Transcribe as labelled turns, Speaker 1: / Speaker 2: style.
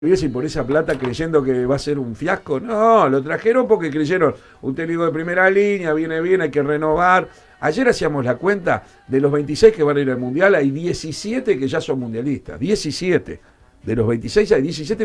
Speaker 1: y por esa plata creyendo que va a ser un fiasco. No, lo trajeron porque creyeron, un técnico de primera línea, viene bien, hay que renovar. Ayer hacíamos la cuenta, de los 26 que van a ir al Mundial, hay 17 que ya son mundialistas. 17. De los 26 hay 17